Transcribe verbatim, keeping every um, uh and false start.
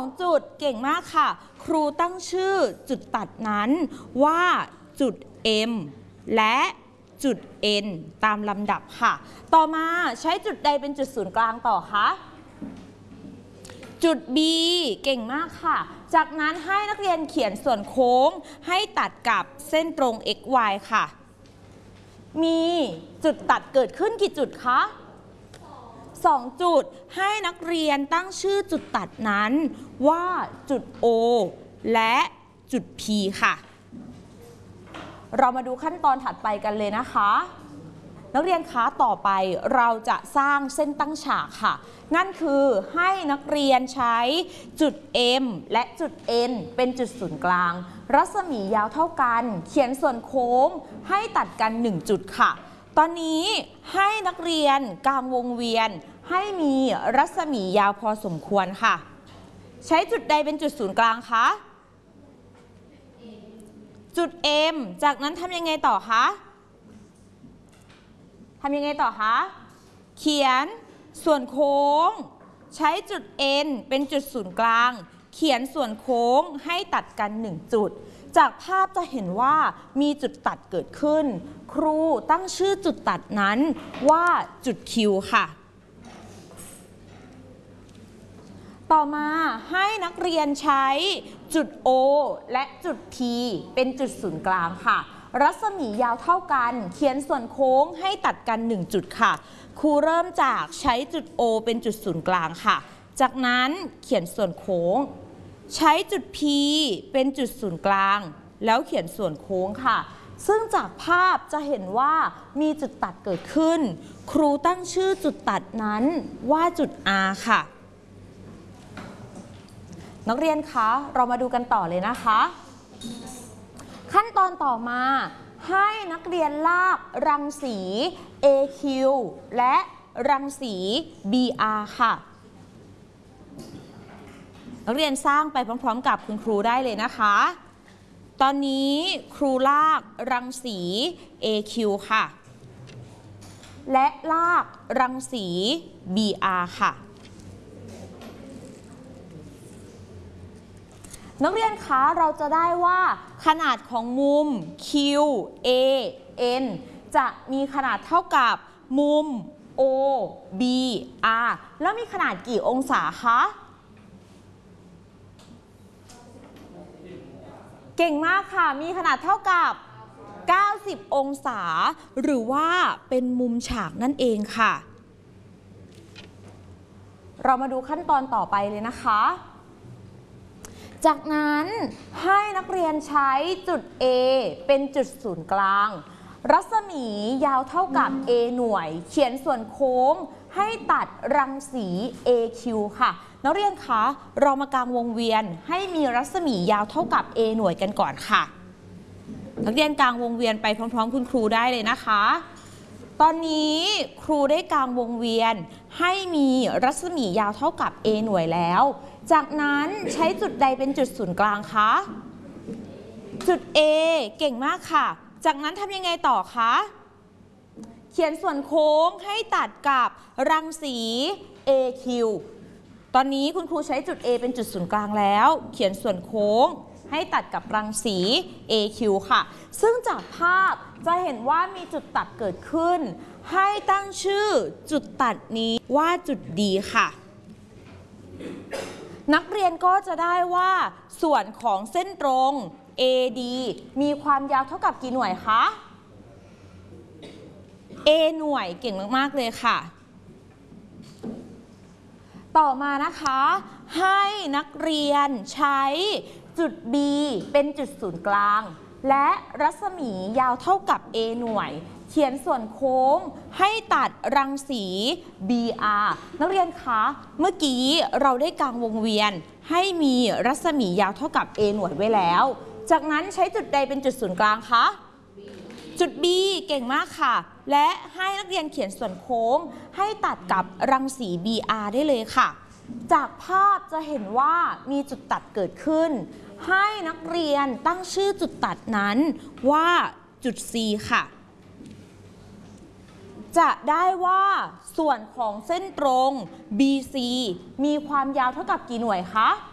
จุดเก่งมากค่ะครูตั้งชื่อจุดตัดนั้นว่าจุด M และจุด N ตามลำดับค่ะต่อมาใช้จุดใดเป็นจุดศูนย์กลางต่อคะจุด B เก่งมากค่ะจากนั้นให้นักเรียนเขียนส่วนโค้งให้ตัดกับเส้นตรง เอ็กซ์ วาย ค่ะมีจุดตัดเกิดขึ้นกี่จุดคะสองจุดให้นักเรียนตั้งชื่อจุดตัดนั้นว่าจุด O และจุด P ค่ะเรามาดูขั้นตอนถัดไปกันเลยนะคะนักเรียนคะต่อไปเราจะสร้างเส้นตั้งฉากค่ะนั่นคือให้นักเรียนใช้จุด M และจุด N เป็นจุดศูนย์กลางรัศมียาวเท่ากันเขียนส่วนโค้งให้ตัดกันหนึ่งจุดค่ะตอนนี้ให้นักเรียนกางวงเวียนให้มีรัศมียาวพอสมควรค่ะใช้จุดใดเป็นจุดศูนย์กลางคะจุด M จากนั้นทำยังไงต่อคะทำยังไงต่อคะเขียนส่วนโค้งใช้จุด N เป็นจุดศูนย์กลางเขียนส่วนโค้งให้ตัดกันหนึ่งจุดจากภาพจะเห็นว่ามีจุดตัดเกิดขึ้นครูตั้งชื่อจุดตัดนั้นว่าจุด Q ค่ะต่อมาให้นักเรียนใช้จุด O และจุด P เป็นจุดศูนย์กลางค่ะรัศมียาวเท่ากันเขียนส่วนโค้งให้ตัดกันหนึ่งจุดค่ะครูเริ่มจากใช้จุด O เป็นจุดศูนย์กลางค่ะจากนั้นเขียนส่วนโค้งใช้จุด P เป็นจุดศูนย์กลางแล้วเขียนส่วนโค้งค่ะซึ่งจากภาพจะเห็นว่ามีจุดตัดเกิดขึ้นครูตั้งชื่อจุดตัดนั้นว่าจุด R ค่ะนักเรียนคะเรามาดูกันต่อเลยนะคะขั้นตอนต่อมาให้นักเรียนลากรังสี เอ คิว และรังสี บี อาร์ ค่ะนักเรียนสร้างไปพร้อมๆกับคุณครูได้เลยนะคะตอนนี้ครูลากรังสี เอ คิว ค่ะและลากรังสี บี อาร์ ค่ะนักเรียนคะเราจะได้ว่าขนาดของมุม Q A N จะมีขนาดเท่ากับมุม O B R แล้วมีขนาดกี่องศาคะเก่งมากค่ะมีขนาดเท่ากับเก้าสิบองศาหรือว่าเป็นมุมฉากนั่นเองค่ะเรามาดูขั้นตอนต่อไปเลยนะคะจากนั้นให้นักเรียนใช้จุด A เป็นจุดศูนย์กลางรัศมียาวเท่ากับ A หน่วยเขียนส่วนโค้งให้ตัดรังสี เอ คิว ค่ะนักเรียนคะเรามากางวงเวียนให้มีรัศมียาวเท่ากับ A หน่วยกันก่อนค่ะนักเรียนกางวงเวียนไปพร้อมๆคุณครูได้เลยนะคะตอนนี้ครูได้กางวงเวียนให้มีรัศมียาวเท่ากับ A หน่วยแล้วจากนั้นใช้จุดใดเป็นจุดศูนย์กลางคะจุด A เก่งมากค่ะจากนั้นทำยังไงต่อคะเขียนส่วนโค้งให้ตัดกับรังสี เอ คิว ตอนนี้คุณครูใช้จุด A เป็นจุดศูนย์กลางแล้วเขียนส่วนโค้งให้ตัดกับรังสี เอ คิว ค่ะซึ่งจากภาพจะเห็นว่ามีจุดตัดเกิดขึ้นให้ตั้งชื่อจุดตัดนี้ว่าจุด D ค่ะนักเรียนก็จะได้ว่าส่วนของเส้นตรง เอ ดี มีความยาวเท่ากับกี่หน่วยคะ A หน่วยเก่งมากๆเลยค่ะต่อมานะคะให้นักเรียนใช้จุด B เป็นจุดศูนย์กลางและรัศมียาวเท่ากับ A หน่วยเขียนส่วนโค้งให้ตัดรังสี บี อาร์ นักเรียนคะเมื่อกี้เราได้กางวงเวียนให้มีรัศมียาวเท่ากับ A หน่วยไว้แล้วจากนั้นใช้จุดใดเป็นจุดศูนย์กลางคะจุด B เก่งมากค่ะและให้นักเรียนเขียนส่วนโค้งให้ตัดกับรังสี บี อาร์ ได้เลยค่ะจากภาพจะเห็นว่ามีจุดตัดเกิดขึ้นให้นักเรียนตั้งชื่อจุดตัดนั้นว่าจุด C ค่ะจะได้ว่าส่วนของเส้นตรง บี ซี มีความยาวเท่ากับกี่หน่วยคะ